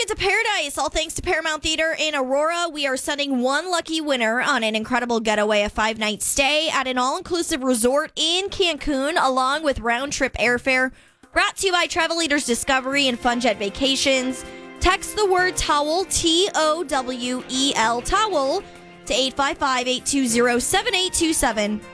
Ticket to Paradise, all thanks to Paramount Theater in Aurora. We are sending one lucky winner on an incredible getaway, a 5-night stay at an all-inclusive resort in Cancun, along with round-trip airfare. Brought to you by Travel Leaders Discovery and FunJet Vacations. Text the word towel, TOWEL, towel, to 855-820-7827.